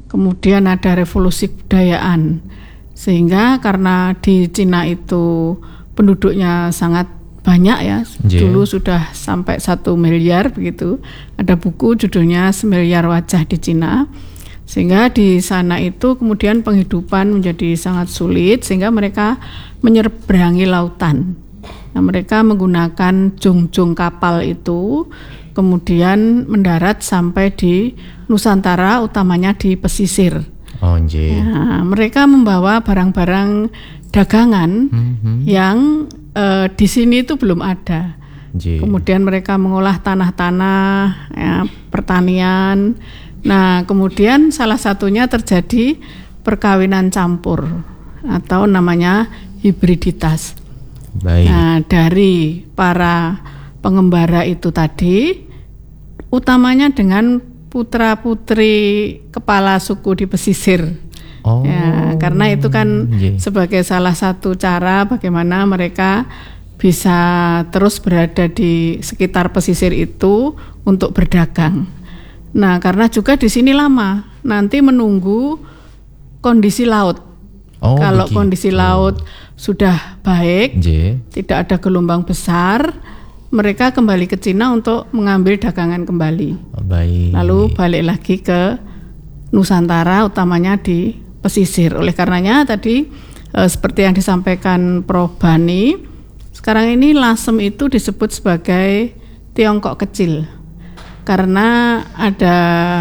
kemudian ada revolusi kebudayaan. Sehingga karena di Cina itu penduduknya sangat banyak ya, dulu sudah sampai 1 miliar begitu. Ada buku judulnya 1 miliar wajah di Cina. Sehingga di sana itu kemudian penghidupan menjadi sangat sulit, sehingga mereka menyeberangi lautan. Nah, mereka menggunakan jung-jung kapal itu, kemudian mendarat sampai di Nusantara, utamanya di pesisir. Nah, mereka membawa barang-barang dagangan yang di sini itu belum ada. Kemudian mereka mengolah tanah-tanah, ya, pertanian. Nah, kemudian salah satunya terjadi perkawinan campur atau namanya hibriditas. Nah, dari para pengembara itu tadi, utamanya dengan putra-putri kepala suku di pesisir. Ya, karena itu kan sebagai salah satu cara bagaimana mereka bisa terus berada di sekitar pesisir itu untuk berdagang. Nah, karena juga di sini lama, nanti menunggu kondisi laut. Kalau kondisi laut sudah baik, tidak ada gelombang besar, mereka kembali ke Cina untuk mengambil dagangan kembali. Lalu balik lagi ke Nusantara, utamanya di pesisir. Oleh karenanya tadi seperti yang disampaikan Prof. Bani, sekarang ini Lasem itu disebut sebagai Tiongkok kecil. Karena ada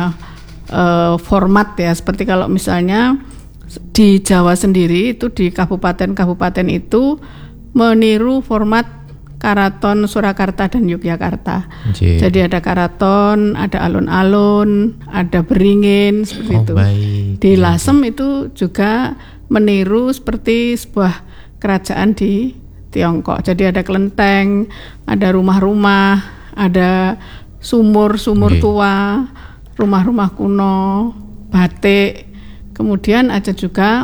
format ya, seperti kalau misalnya di Jawa sendiri itu di kabupaten-kabupaten itu meniru format Karaton Surakarta dan Yogyakarta. Jadi ada karaton, ada alun-alun, ada beringin seperti itu. Di Lasem itu juga meniru seperti sebuah kerajaan di Tiongkok. Jadi ada kelenteng, ada rumah-rumah, ada sumur-sumur tua, rumah-rumah kuno, batik. Kemudian ada juga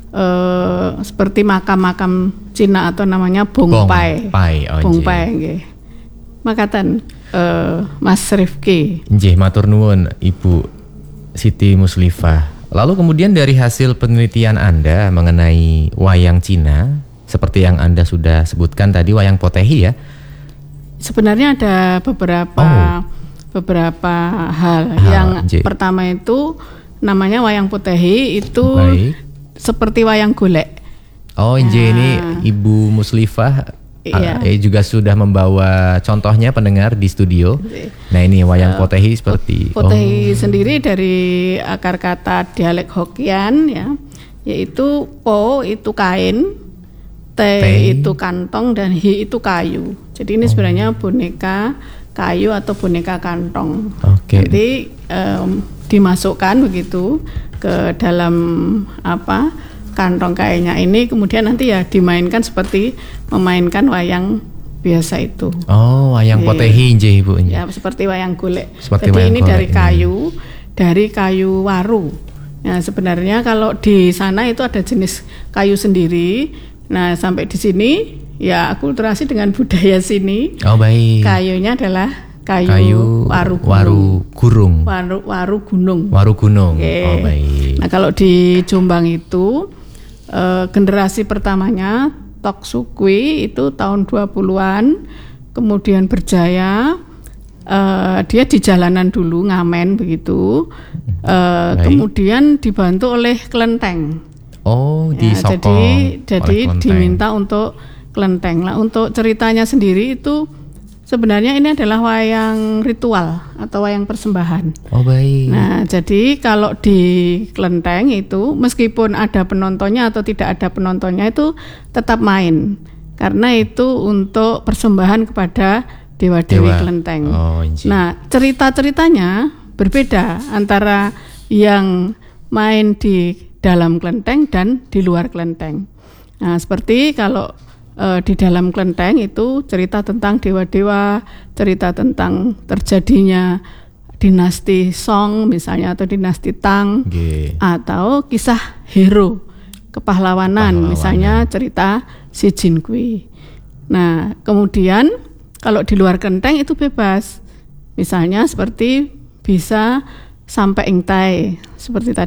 seperti makam-makam Cina atau namanya bongpai. Bongpai nggih. Makatan Mas Rifki. Nggih, matur nuwun Ibu Siti Muslifah. Lalu kemudian dari hasil penelitian Anda mengenai wayang Cina, seperti yang Anda sudah sebutkan tadi, wayang Potehi ya. Sebenarnya ada beberapa hal. Yang pertama itu namanya wayang Potehi itu seperti wayang golek. Ini Ibu Muslifah juga sudah membawa contohnya pendengar di studio. Nah, ini wayang Potehi seperti Potehi sendiri dari akar kata dialek Hokkien ya, yaitu po itu kain, te itu kantong, dan hi itu kayu. Jadi ini sebenarnya boneka kayu atau boneka kantong. Jadi dimasukkan begitu ke dalam kantong kayunya ini, kemudian nanti ya dimainkan seperti memainkan wayang biasa itu. Wayang Potehi nggih Ibu. Ya, seperti wayang golek. Jadi ini dari kayu waru. Nah, sebenarnya kalau di sana itu ada jenis kayu sendiri. Nah, sampai di sini ya akulturasi dengan budaya sini. Kayunya adalah kayu waru gunung. Waru gunung. Nah, kalau di Jombang itu generasi pertamanya Tok Sukwi itu tahun 20-an, kemudian berjaya, dia di jalanan dulu ngamen begitu, kemudian dibantu oleh kelenteng. Jadi diminta untuk kelenteng. Nah, untuk ceritanya sendiri itu sebenarnya ini adalah wayang ritual atau wayang persembahan. Nah, jadi kalau di kelenteng itu meskipun ada penontonnya atau tidak ada penontonnya itu tetap main. Karena itu untuk persembahan kepada dewa-dewi kelenteng. Nah, cerita-ceritanya berbeda antara yang main di dalam kelenteng dan di luar kelenteng. Nah, seperti kalau di dalam kelenteng itu cerita tentang dewa-dewa, cerita tentang terjadinya dinasti Song misalnya atau dinasti Tang, atau kisah hero kepahlawanan, misalnya cerita Si Jin Kui. Nah, kemudian kalau di luar kelenteng itu bebas, misalnya seperti bisa sampai ingtai seperti tadi.